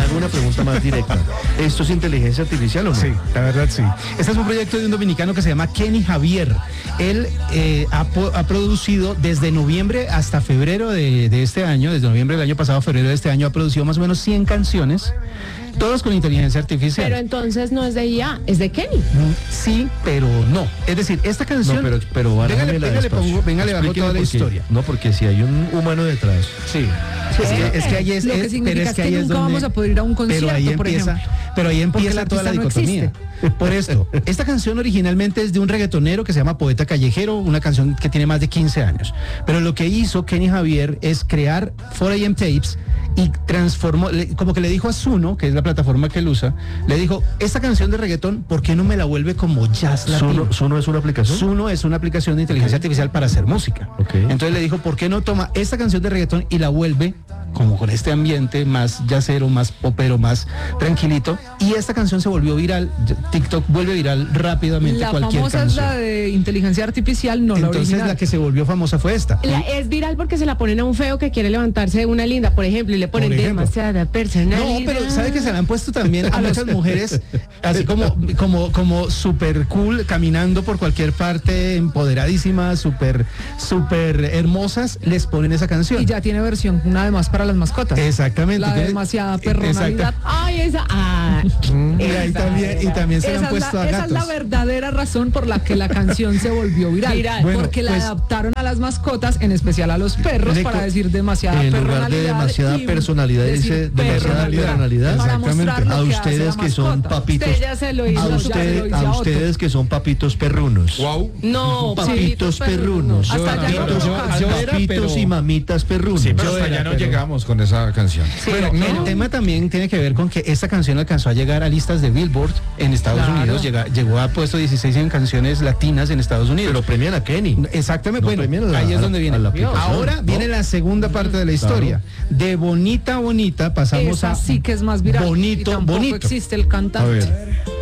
hago una pregunta más directa. ¿Esto es inteligencia artificial o no? Sí, la verdad sí. Este es un proyecto de un dominicano que se llama Kenny Javier. Él ha producido desde noviembre hasta febrero de este año, desde noviembre del año pasado a febrero de este año, ha producido más o menos 100 canciones, todas con inteligencia artificial. Pero entonces no es de IA, es de Kenny. Sí, pero no. Es decir, esta canción... No, pero venga, le bajo toda la historia. No, porque si hay un humano detrás. Sí. Es que ahí es... Lo que significa es que nunca donde, vamos a poder ir a un concierto, por ejemplo. Pero ahí empieza toda la dicotomía. Por esto, esta canción originalmente es de un reggaetonero que se llama Poeta Callejero, una canción que tiene más de 15 años. Pero lo que hizo Kenny Javier es crear 4AM Tapes y transformó, como que le dijo a Suno, que es la plataforma que él usa, le dijo, esta canción de reggaetón, ¿por qué no me la vuelve como jazz latino? ¿Suno es una aplicación? Suno es una aplicación de inteligencia artificial para hacer música. Okay. Entonces le dijo, ¿por qué no toma esta canción de reggaetón y la vuelve como con este ambiente más jazzero, más popero, más tranquilito? Y esta canción se volvió viral. TikTok vuelve viral rápidamente La cualquier famosa canción. es la de inteligencia artificial, no la Entonces original. la que se volvió famosa fue esta. Es viral porque se la ponen a un feo que quiere levantarse de una linda, por ejemplo, y le ponen demasiada personalidad. No, pero ¿sabe que se la han puesto también a muchas mujeres así como super cool, caminando por cualquier parte, empoderadísimas, súper hermosas, les ponen esa canción? Y ya tiene versión, una además para las mascotas. Exactamente. La de demasiada perronalidad. Ay, esa. Y también se la han puesto a gatos. Esa es la verdadera razón por la que la canción se volvió viral. Bueno, porque la pues, adaptaron a las mascotas, en especial a los perros, para decir demasiada en perronalidad. lugar de demasiada y personalidad, dice demasiada personalidad. Para Exactamente. mostrar lo A que hace ustedes la que son mascota. papitos. Usted ya se lo hizo. A ustedes que son papitos perrunos. Wow. No, Papitos perrunos. Hasta allá no Papitos, llegamos. Yo era, papitos pero- y mamitas perrunos. Sí, pero hasta allá no llegamos con esa canción. Bueno, el tema también tiene que ver con que esta canción alcanzó a llegar a listas de Billboard en Estados Unidos, llegó a puesto 16 en canciones latinas en Estados Unidos. Pero premian a Kenny. Exactamente, No premian a la- ahí es donde viene. a la aplicación, Ahora ¿no? viene la segunda parte de la historia. De bonita pasamos Esa a sí que es más viral. bonito, y tampoco bonito. existe el cantante. A ver.